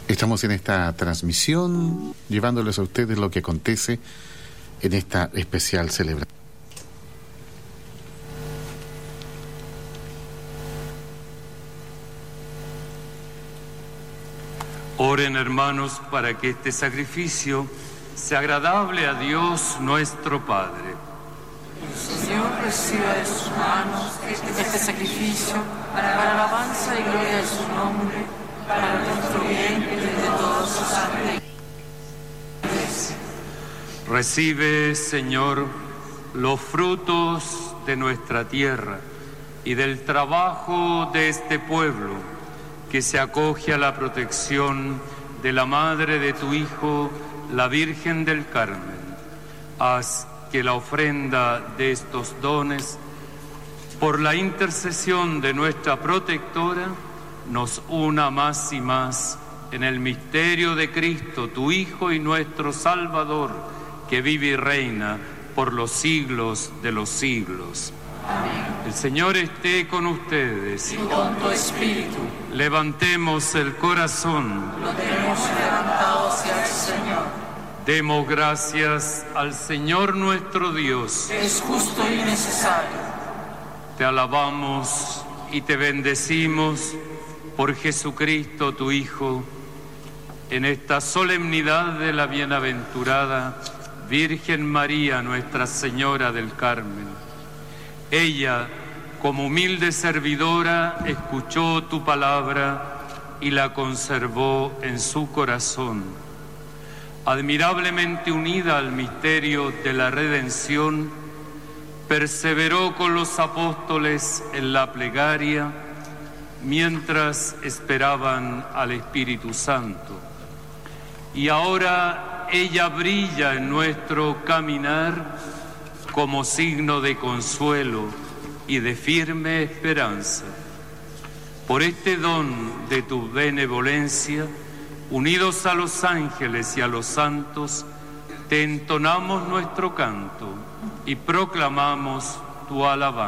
Estamos en esta transmisión llevándoles a ustedes lo que acontece en esta especial celebración. Oren, hermanos, para que este sacrificio sea agradable a Dios nuestro Padre. Señor, reciba de sus manos este sacrificio para alabanza y gloria de su nombre, para nuestro bien y de todos sus santos. Recibe, Señor, los frutos de nuestra tierra y del trabajo de este pueblo que se acoge a la protección de la Madre de tu Hijo, la Virgen del Carmen. Haz que la ofrenda de estos dones, por la intercesión de nuestra protectora, nos una más y más en el misterio de Cristo, tu Hijo y nuestro Salvador, que vive y reina por los siglos de los siglos. Amén. El Señor esté con ustedes. Y con tu espíritu. Levantemos el corazón. Lo tenemos levantado hacia el Señor. Demos gracias al Señor nuestro Dios. Es justo y necesario. Te alabamos y te bendecimos por Jesucristo, tu Hijo, en esta solemnidad de la bienaventurada Virgen María, Nuestra Señora del Carmen. Ella, como humilde servidora, escuchó tu palabra y la conservó en su corazón. Admirablemente unida al misterio de la redención, perseveró con los apóstoles en la plegaria mientras esperaban al Espíritu Santo. Y ahora ella brilla en nuestro caminar como signo de consuelo y de firme esperanza. Por este don de tu benevolencia, unidos a los ángeles y a los santos, te entonamos nuestro canto y proclamamos tu alabanza.